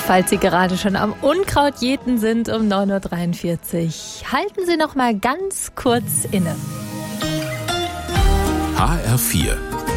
Falls Sie gerade schon am Unkrautjäten sind um 9.43 Uhr, halten Sie noch mal ganz kurz inne. HR4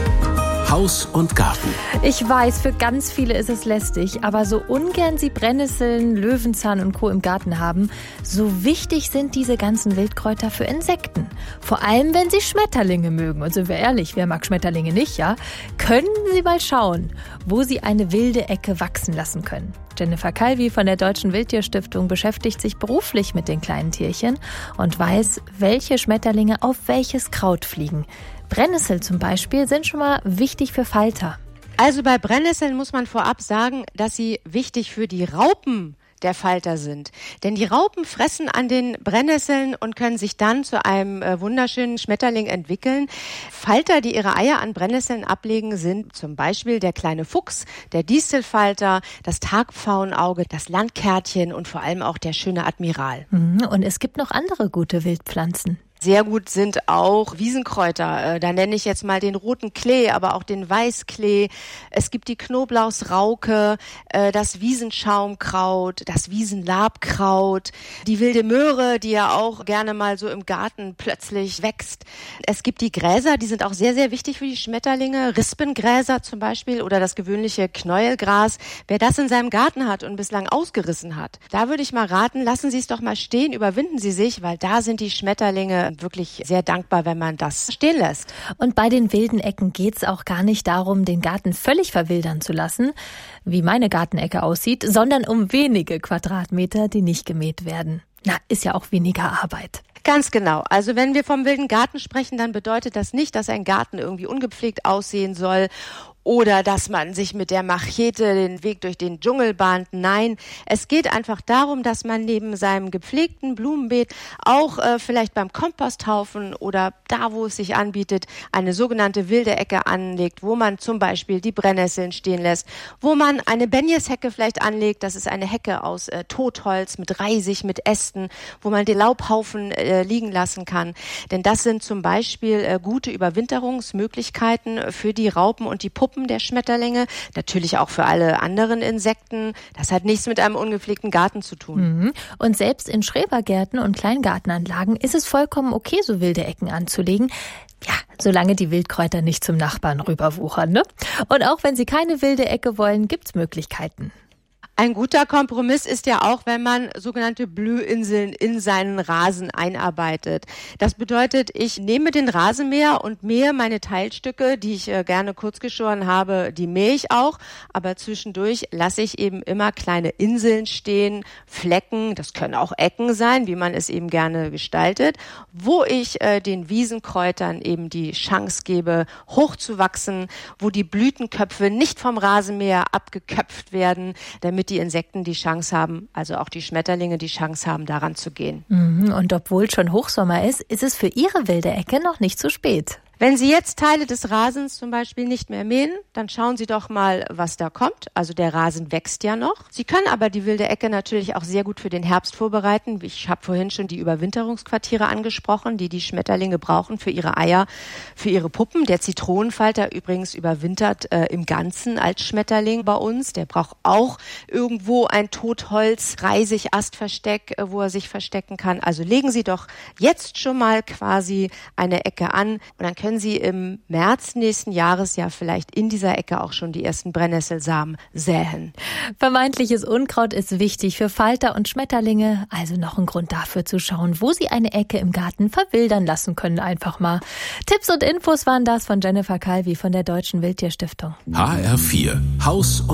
Haus und Garten. Ich weiß, für ganz viele ist es lästig, aber so ungern Sie Brennnesseln, Löwenzahn und Co. im Garten haben, so wichtig sind diese ganzen Wildkräuter für Insekten. Vor allem, wenn Sie Schmetterlinge mögen. Und sind wir ehrlich, wer mag Schmetterlinge nicht, ja? Können Sie mal schauen, wo Sie eine wilde Ecke wachsen lassen können. Jennifer Calvi von der Deutschen Wildtierstiftung beschäftigt sich beruflich mit den kleinen Tierchen und weiß, welche Schmetterlinge auf welches Kraut fliegen. Brennnessel zum Beispiel sind schon mal wichtig für Falter. Also bei Brennnesseln muss man vorab sagen, dass sie wichtig für die Raupen der Falter sind. Denn die Raupen fressen an den Brennnesseln und können sich dann zu einem wunderschönen Schmetterling entwickeln. Falter, die ihre Eier an Brennnesseln ablegen, sind zum Beispiel der kleine Fuchs, der Distelfalter, das Tagpfauenauge, das Landkärtchen und vor allem auch der schöne Admiral. Und es gibt noch andere gute Wildpflanzen. Sehr gut sind auch Wiesenkräuter. Da nenne ich jetzt mal den roten Klee, aber auch den Weißklee. Es gibt die Knoblauchsrauke, das Wiesenschaumkraut, das Wiesenlabkraut, die wilde Möhre, die ja auch gerne mal so im Garten plötzlich wächst. Es gibt die Gräser, die sind auch sehr, sehr wichtig für die Schmetterlinge. Rispengräser zum Beispiel oder das gewöhnliche Knäuelgras. Wer das in seinem Garten hat und bislang ausgerissen hat, da würde ich mal raten, lassen Sie es doch mal stehen, überwinden Sie sich, weil da sind die Schmetterlinge wirklich sehr dankbar, wenn man das stehen lässt. Und bei den wilden Ecken geht es auch gar nicht darum, den Garten völlig verwildern zu lassen, wie meine Gartenecke aussieht, sondern um wenige Quadratmeter, die nicht gemäht werden. Na, ist ja auch weniger Arbeit. Ganz genau. Also wenn wir vom wilden Garten sprechen, dann bedeutet das nicht, dass ein Garten irgendwie ungepflegt aussehen soll oder dass man sich mit der Machete den Weg durch den Dschungel bahnt. Nein, es geht einfach darum, dass man neben seinem gepflegten Blumenbeet auch vielleicht beim Komposthaufen oder da, wo es sich anbietet, eine sogenannte wilde Ecke anlegt, wo man zum Beispiel die Brennnesseln stehen lässt, wo man eine Benjeshecke vielleicht anlegt. Das ist eine Hecke aus Totholz mit Reisig, mit Ästen, wo man die Laubhaufen liegen lassen kann. Denn das sind zum Beispiel gute Überwinterungsmöglichkeiten für die Raupen und die Puppen der Schmetterlinge, natürlich auch für alle anderen Insekten. Das hat nichts mit einem ungepflegten Garten zu tun. Und selbst in Schrebergärten und Kleingartenanlagen ist es vollkommen okay, so wilde Ecken anzulegen. Ja, solange die Wildkräuter nicht zum Nachbarn rüberwuchern, ne? Und auch wenn Sie keine wilde Ecke wollen, gibt's Möglichkeiten. Ein guter Kompromiss ist ja auch, wenn man sogenannte Blühinseln in seinen Rasen einarbeitet. Das bedeutet, ich nehme den Rasenmäher und mähe meine Teilstücke, die ich gerne kurzgeschoren habe, die mähe ich auch. Aber zwischendurch lasse ich eben immer kleine Inseln stehen, Flecken, das können auch Ecken sein, wie man es eben gerne gestaltet, wo ich den Wiesenkräutern eben die Chance gebe, hochzuwachsen, wo die Blütenköpfe nicht vom Rasenmäher abgeköpft werden, damit die Insekten die Chance haben, also auch die Schmetterlinge die Chance haben, daran zu gehen. Und obwohl schon Hochsommer ist es für Ihre wilde Ecke noch nicht zu spät. Wenn Sie jetzt Teile des Rasens zum Beispiel nicht mehr mähen, dann schauen Sie doch mal, was da kommt. Also der Rasen wächst ja noch. Sie können aber die wilde Ecke natürlich auch sehr gut für den Herbst vorbereiten. Ich habe vorhin schon die Überwinterungsquartiere angesprochen, die die Schmetterlinge brauchen für ihre Eier, für ihre Puppen. Der Zitronenfalter übrigens überwintert im Ganzen als Schmetterling bei uns. Der braucht auch irgendwo ein Totholz, Reisig, Astversteck, wo er sich verstecken kann. Also legen Sie doch jetzt schon mal quasi eine Ecke an und dann können Sie im März nächsten Jahres ja vielleicht in dieser Ecke auch schon die ersten Brennnesselsamen säen. Vermeintliches Unkraut ist wichtig für Falter und Schmetterlinge, also noch ein Grund dafür zu schauen, wo Sie eine Ecke im Garten verwildern lassen können, einfach mal. Tipps und Infos waren das von Jennifer Calvi von der Deutschen Wildtierstiftung. HR4 Haus